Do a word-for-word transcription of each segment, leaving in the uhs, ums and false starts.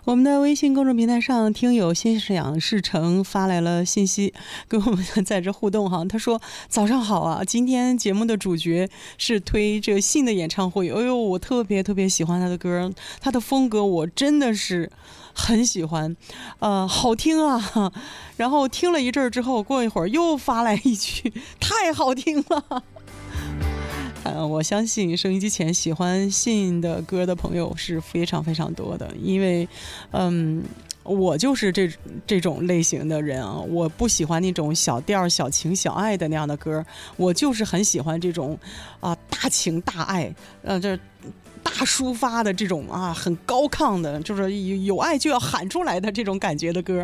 我们的微信公众平台上，听友心想事成发来了信息，跟我们在这互动哈。他说：“早上好啊，今天节目的主角是推这个信的演唱会，哎呦，我特别特别喜欢他的歌，他的风格我真的是很喜欢，呃，好听啊。然后听了一阵儿之后，过一会儿又发来一句，太好听了。”呃，我相信收音机前喜欢信的歌的朋友是非常非常多的，因为，嗯，我就是这这种类型的人啊，我不喜欢那种小调、小情、小爱的那样的歌，我就是很喜欢这种啊、呃、大情大爱，呃，这大抒发的这种啊很高亢的，就是有有爱就要喊出来的这种感觉的歌。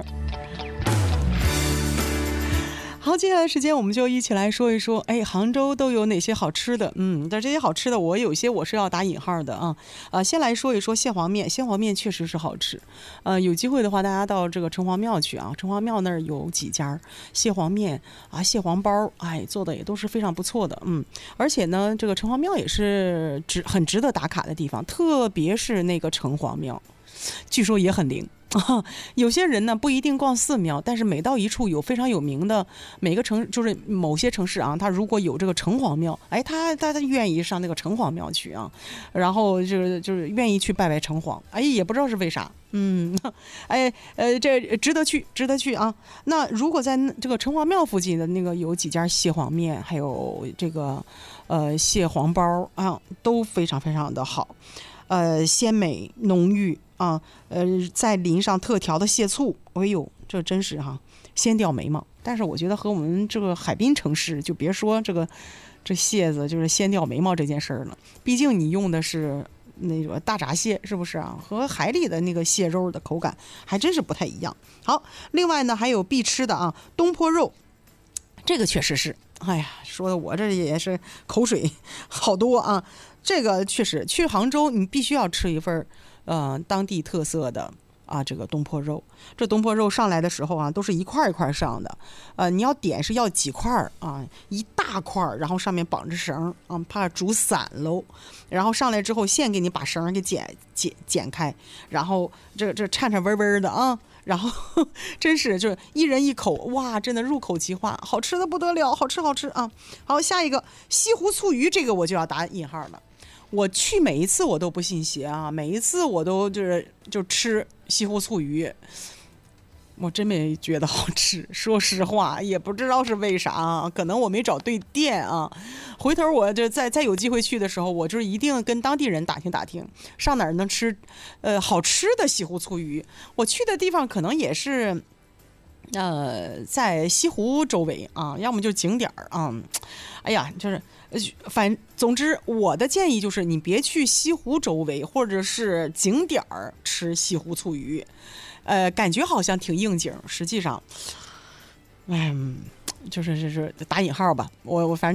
好，接下来时间我们就一起来说一说，哎，杭州都有哪些好吃的？嗯，但这些好吃的，我有些我是要打引号的啊。呃，先来说一说蟹黄面，蟹黄面确实是好吃。呃，有机会的话，大家到这个城隍庙去啊，城隍庙那儿有几家蟹黄面啊、蟹黄包，哎，做的也都是非常不错的。嗯，而且呢，这个城隍庙也是值很值得打卡的地方，特别是那个城隍庙，据说也很灵。啊，有些人呢不一定逛寺庙，但是每到一处有非常有名的每个城，就是某些城市啊，他如果有这个城隍庙，哎，他他他愿意上那个城隍庙去啊，然后就是就是愿意去拜拜城隍，哎，也不知道是为啥，嗯，哎呃，这值得去，值得去啊。那如果在这个城隍庙附近的那个有几家蟹黄面，还有这个呃蟹黄包啊，都非常非常的好，呃，鲜美浓郁。啊，呃，再淋上特调的蟹醋，哎呦，这真是哈，先掉眉毛。但是我觉得和我们这个海滨城市，就别说这个这蟹子就是先掉眉毛这件事儿了。毕竟你用的是那个大闸蟹，是不是啊？和海里的那个蟹肉的口感还真是不太一样。好，另外呢还有必吃的啊，东坡肉，这个确实是，哎呀，说的我这也是口水好多啊。这个确实，去杭州你必须要吃一份呃，当地特色的啊，这个东坡肉，这东坡肉上来的时候啊，都是一块一块上的，呃，你要点是要几块啊，一大块，然后上面绑着绳啊，怕煮散喽。然后上来之后，现给你把绳给剪剪剪开，然后这这颤颤巍巍的啊，然后呵真是就是一人一口，哇，真的入口即化，好吃的不得了，好吃好吃啊！好，下一个西湖醋鱼，这个我就要打引号了。我去每一次我都不信邪啊，每一次我都就是就吃西湖醋鱼，我真没觉得好吃，说实话也不知道是为啥啊，可能我没找对店啊。回头我就再再有机会去的时候，我就是一定跟当地人打听打听，上哪儿能吃呃好吃的西湖醋鱼。我去的地方可能也是呃在西湖周围啊，要么就景点儿啊。哎呀，就是反总之我的建议就是你别去西湖周围或者是景点儿吃西湖醋鱼，呃感觉好像挺应景，实际上嗯就是就是打引号吧，我我反正